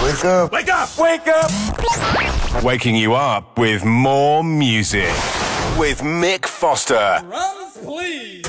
Wake up! Wake up! Wake up! Waking you up with more music. With Mick Foster. Drums, please.